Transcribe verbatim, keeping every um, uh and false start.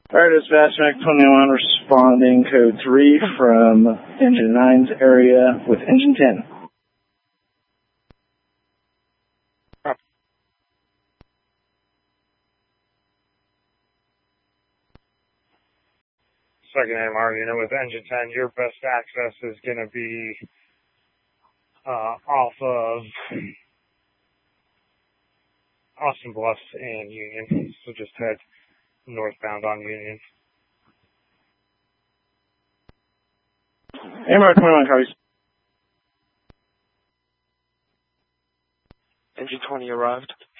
Alright, dispatch, Mac twenty-one responding code three from engine nine's area with engine ten. Second A M R unit with engine ten, your best access is going to be uh, off of Austin Bluffs and Union, so just head northbound on Union. A M R twenty-one copies. Engine twenty arrived.